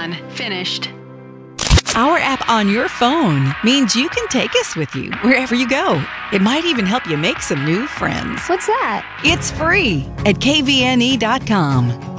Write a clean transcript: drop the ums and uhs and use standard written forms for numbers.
Done. Finished. Our app on your phone means you can take us with you wherever you go. It might even help you make some new friends. What's that? It's free at kvne.com.